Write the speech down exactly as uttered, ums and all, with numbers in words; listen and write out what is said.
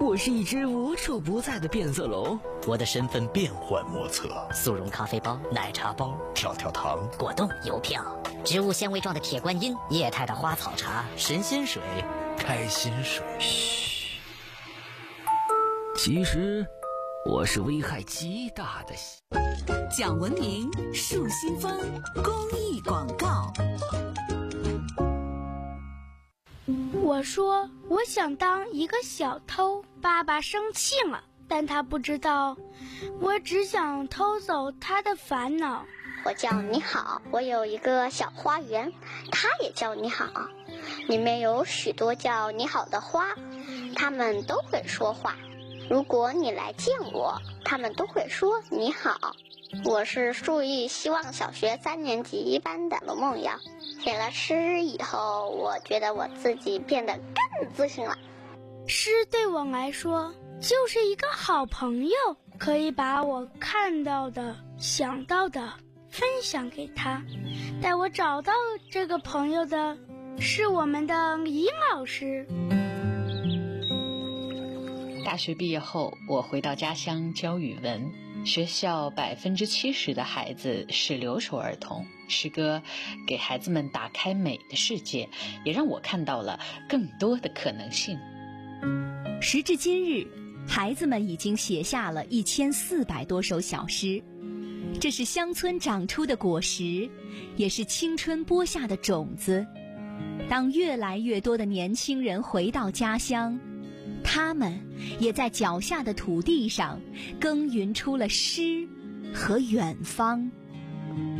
我是一只无处不在的变色龙， 我的身份变幻莫测， 速溶咖啡包、奶茶包、 跳跳糖、 果冻、邮票、植物纤维状的铁观音、液态的花草茶、神仙水、 开心水。 嘘，其实我是危害极大的。 讲文明树新风公益广告。 我说我想当一个小偷，爸爸生气了，但他不知道我只想偷走他的烦恼。 我叫你好，我有一个小花园，它也叫你好，里面有许多叫你好的花，它们都会说话。如果你来见我，它们都会说你好。我是树艺希望小学三年级一班的罗梦瑶。写了诗以后，我觉得我自己变得更自信了。 诗对我来说就是一个好朋友，可以把我看到的、想到的分享给他。带我找到这个朋友的是我们的李老师。 大学毕业后，我回到家乡教语文。学校百分之七十的孩子是留守儿童，诗歌给孩子们打开美的世界，也让我看到了更多的可能性。 时至今日，孩子们已经写下了一千四百多首小诗，这是乡村长出的果实，也是青春播下的种子。当越来越多的年轻人回到家乡，他们也在脚下的土地上耕耘出了诗和远方。